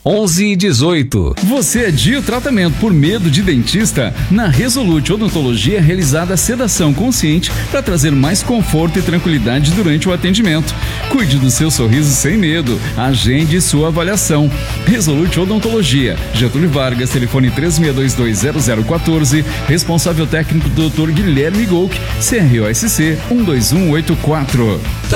1118. Você adia o tratamento por medo de dentista? Na Resolute Odontologia é realizada a sedação consciente para trazer mais conforto e tranquilidade durante o atendimento. Cuide do seu sorriso sem medo. Agende sua avaliação. Resolute Odontologia, Getúlio Vargas, telefone 36220014, responsável técnico Dr. Guilherme Golk, CROSC 12184.